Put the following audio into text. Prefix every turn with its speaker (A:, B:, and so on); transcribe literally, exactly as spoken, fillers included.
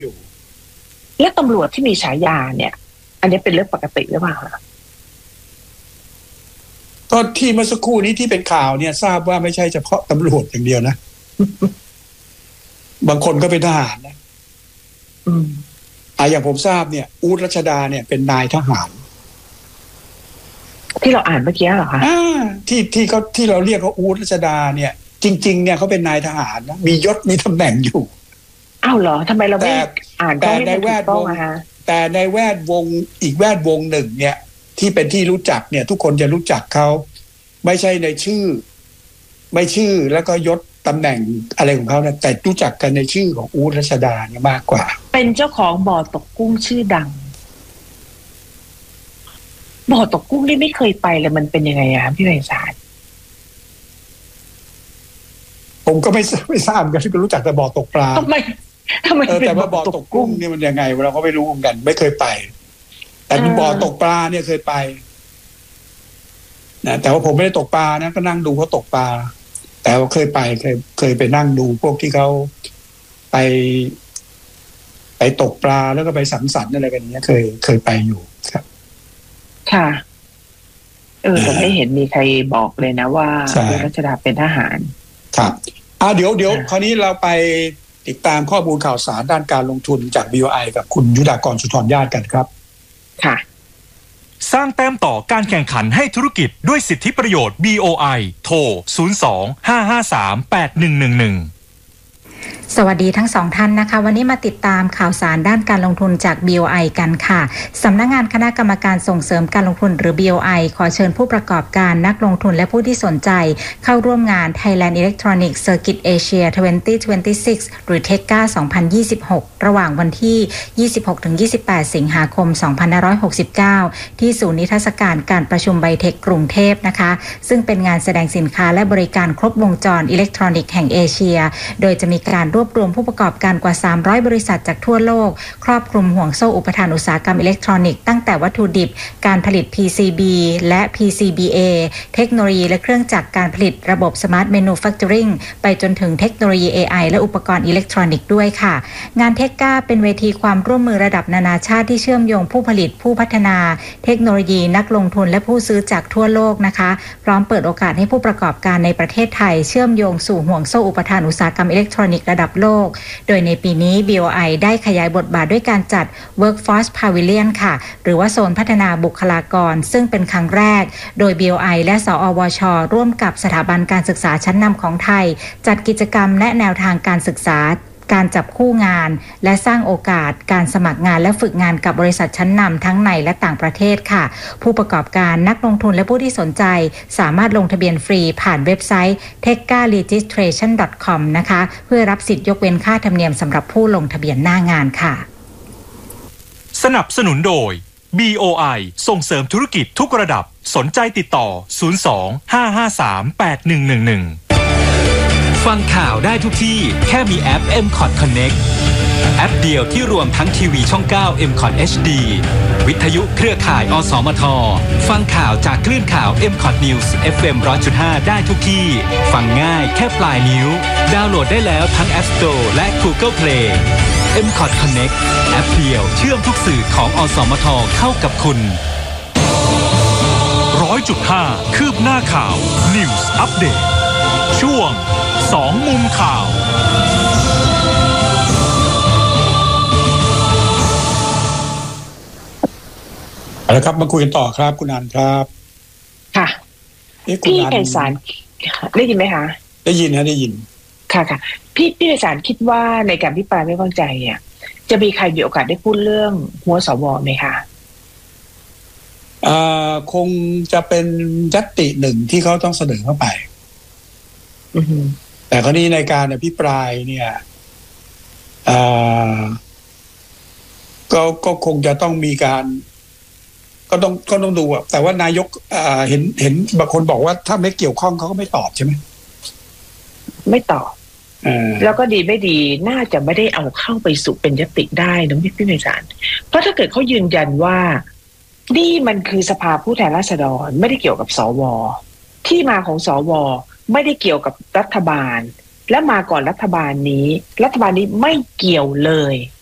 A: อยู่และตำรวจที่มีฉายาเนี่ยอันนี้เป็นเรื่องปกติหรือเปล่า
B: ก็ที่เมื่อสักครู่นี้ที่เป็นข่าวเนี่ยทราบว่าไม่ใช่เฉพาะตำรวจอย่างเดียวนะ บางคนก็เป็นทหารนะ
A: อืม
B: อ่าอย่างผมทราบเนี่ยอู๊ดรัชดาเนี่ยเป็นนายทหาร
A: ที่เราอ่านเมื่อกี้เหรอคะ
B: อ่าที่ที่เขาที่เราเรียกเขาอู๊ดรัชดาเนี่ยจริงๆเนี่ยเขาเป็นนายทหารนะมียศมีตำแหน่งอยู่
A: อ้าวเหรอทำไมเราไม่อ่าน
B: แต่ในแวดวงแต่ในแวดวงอีกแวดวงหนึ่งเนี่ยที่เป็นที่รู้จักเนี่ยทุกคนจะรู้จักเขาไม่ใช่ในชื่อไม่ชื่อแล้วก็ยศตำแหน่งอะไรของเขานะแต่รู้จักกันในชื่อของอู๊ดรัชดาเนี่ยมากกว่า
A: เป็นเจ้าของบ่อตกกุ้งชื่อดังบ่อตกกุ้งนี่ไม่เคยไปเลยมันเป็นยังไงอะพี่ไพศาล
B: ผมก็ไม่ไม่ทราบกันที่รู้จักแต่บ่อตกปลา
A: ทำไมทำไม
B: แต่ว่าบ่อตกกุ้งนี่มันยังไงเราก็ไม่รู้เหมือนกันไม่เคยไปแต่บ่อตกปลาเนี่ยเคยไปนะแต่ว่าผมไม่ได้ตกปลานะก็นั่งดูเขาตกปลาแต่ว่าเคยไปเคยเคยไปนั่งดูพวกที่เขาไปไปตกปลาแล้วก็ไปสังสรรค์อะไรกันเนี้ยเคยเคยไปอยู่ครับ
A: ค่ะเออแต่ไม่เห็นมีใครบอกเลยนะว่าอู๊ดรัชดาเป็นทหาร
B: ครับอ่าเดี๋ยวเดี๋ยวคราวนี้เราไปติดตามข้อมูลข่าวสารด้านการลงทุนจาก บี โอ ไอ กับคุณยุทธากรสุธรญาติกันครับ
A: ค่ะ
C: สร้างแต้มต่อการแข่งขันให้ธุรกิจด้วยสิทธิประโยชน์ บี โอ ไอ โทร ศูนย์ สอง ห้า ห้า สาม แปด หนึ่ง หนึ่ง หนึ่ง
D: สวัสดีทั้งสองท่านนะคะวันนี้มาติดตามข่าวสารด้านการลงทุนจาก บี โอ ไอ กันค่ะสำนักงานคณะกรรมการส่งเสริมการลงทุนหรือ บี โอ ไอ ขอเชิญผู้ประกอบการนักลงทุนและผู้ที่สนใจเข้าร่วมงาน Thailand Electronic Circuit Asia สองพันยี่สิบหก หรือ ที อี ซี เอ สองพันยี่สิบหก ระหว่างวันที่ ยี่สิบหกถึงยี่สิบแปด สิงหาคม สองพันห้าร้อยหกสิบเก้า ที่ศูนย์นิทรรศการการประชุมไบเทคกรุงเทพนะคะซึ่งเป็นงานแสดงสินค้าและบริการครบวงจรอิเล็กทรอนิกส์แห่งเอเชียโดยจะมีการรวบรวมผู้ประกอบการกว่าสามร้อยบริษัทจากทั่วโลกครอบคลุมห่วงโซ่อุปทานอุตสาหกรรมอิเล็กทรอนิกส์ตั้งแต่วัตถุดิบการผลิต พี ซี บี และ พี ซี บี เอ เทคโนโลยีและเครื่องจักรการผลิตระบบ Smart Manufacturing ไปจนถึงเทคโนโลยี เอ ไอ และอุปกรณ์อิเล็กทรอนิกส์ด้วยค่ะงานเทคก้าเป็นเวทีความร่วมมือระดับนานาชาติที่เชื่อมโยงผู้ผลิตผู้พัฒนาเทคโนโลยีนักลงทุนและผู้ซื้อจากทั่วโลกนะคะพร้อมเปิดโอกาสให้ผู้ประกอบการในประเทศไทยเชื่อมโยงสู่ห่วงโซ่อุปทานอุตสาหกรรมอิเล็กทรอนิกส์ระดับโลกโดยในปีนี้ บี โอ ไอ ได้ขยายบทบาทด้วยการจัด Workforce Pavilion ค่ะหรือว่าโซนพัฒนาบุคลากรซึ่งเป็นครั้งแรกโดย บี โอ ไอ และสอวช.ร่วมกับสถาบันการศึกษาชั้นนำของไทยจัดกิจกรรมและแนวทางการศึกษาการจับคู่งานและสร้างโอกาสการสมัครงานและฝึกงานกับบริษัทชั้นนำทั้งในและต่างประเทศค่ะผู้ประกอบการนักลงทุนและผู้ที่สนใจสามารถลงทะเบียนฟรีผ่านเว็บไซต์ เทคก้า รีจิสเทรชัน ดอท คอม นะคะเพื่อรับสิทธิยกเว้นค่าธรรมเนียมสำหรับผู้ลงทะเบียนหน้างานค่ะ
C: สนับสนุนโดย บี โอ ไอ ส่งเสริมธุรกิจทุกระดับสนใจติดต่อ ศูนย์ สอง ห้า ห้า สาม แปด หนึ่ง หนึ่ง หนึ่งฟังข่าวได้ทุกที่แค่มีแอป เอ็ม คอท Connect แอปเดียวที่รวมทั้งทีวีช่อง เก้า เอ็ม คอท เอช ดี วิทยุเครือข่าย อสมท ฟังข่าวจากคลื่นข่าว เอ็ม คอท News เอฟ เอ็ม หนึ่งร้อยจุดห้า ได้ทุกที่ฟังง่ายแค่ปลายนิ้วดาวน์โหลดได้แล้วทั้ง App Store และ Google Play เอ็ม คอท Connect แอปเดียวเชื่อมทุกสื่อของอสมทเข้ากับคุณ หนึ่งร้อยจุดห้า คืบหน้าข่าว News Update ช่วงสองมุมข่าว
B: เอาละครับมาคุยกันต่อครับคุณอันครับ
A: ค่ะพี่ไพศาลได้ยินไหมคะ
B: ได้ยินนะได้ยิน
A: ค่ะค่ะพี่พี่ไพศาลคิดว่าในการพิปรายไม่วางใจเนี่ยจะมีใครมีโอกาสได้พูดเรื่องหัวสวไหมคะ
B: อ่าคงจะเป็นญัตติหนึ่งที่เขาต้องเสนอเข้าไปแต่คราวนี้ในการอภิปรายเนี่ยอ่าก็ก็คงจะต้องมีการก็ต้องก็ต้องดูแต่ว่านายกอ่าเห็นเห็นบางคนบอกว่าถ้าไม่เกี่ยวข้องเขาก็ไม่ตอบใช่ไหม
A: ไม่ตอบแล้วก็ดีไม่ดีน่าจะไม่ได้เอาเข้าไปสู่เป็นญัตติได้นะพี่พี่ไพศาลเพราะถ้าเกิดเขายืนยันว่านี่มันคือสภาผู้แทนราษฎรไม่ได้เกี่ยวกับสวที่มาของสวไม่ได้เกี่ยวกับรัฐบาลและมาก่อนรัฐบาลนี้รัฐบาลนี้ไม่เกี่ยวเลย